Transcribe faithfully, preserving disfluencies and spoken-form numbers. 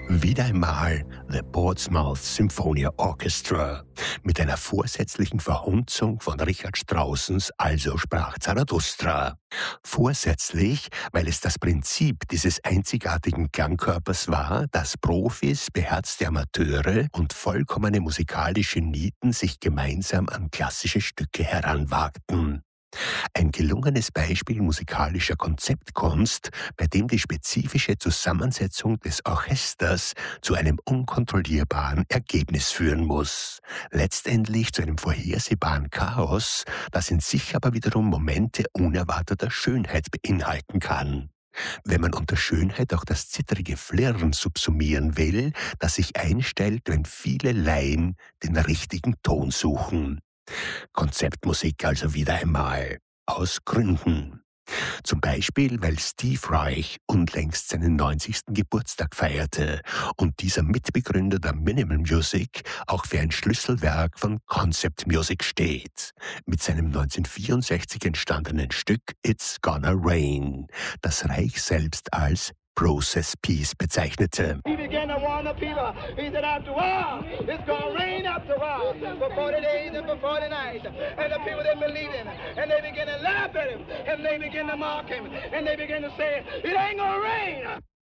Wieder einmal The Portsmouth Symphonia Orchestra mit einer vorsätzlichen Verhunzung von Richard Straussens Also sprach Zarathustra. Vorsätzlich, weil es das Prinzip dieses einzigartigen Klangkörpers war, dass Profis, beherzte Amateure und vollkommene musikalische Nieten sich gemeinsam an klassische Stücke heranwagten. Ein gelungenes Beispiel musikalischer Konzeptkunst, bei dem die spezifische Zusammensetzung des Orchesters zu einem unkontrollierbaren Ergebnis führen muss. Letztendlich zu einem vorhersehbaren Chaos, das in sich aber wiederum Momente unerwarteter Schönheit beinhalten kann. Wenn man unter Schönheit auch das zittrige Flirren subsumieren will, das sich einstellt, wenn viele Laien den richtigen Ton suchen. Konzeptmusik also wieder einmal. Aus Gründen. Zum Beispiel, weil Steve Reich unlängst seinen neunzigsten Geburtstag feierte und dieser Mitbegründer der Minimal Music auch für ein Schlüsselwerk von Concept Music steht. Mit seinem neunzehnhundertvierundsechzig entstandenen Stück It's Gonna Rain, das Reich selbst als Process Piece bezeichnete. He began to warn the people. He said, after a while, it's going to rain after a while, for forty days and for forty nights. And the people didn't believe him. And they began to laugh at him. And they began to mock him. And they began to say, it ain't going to rain.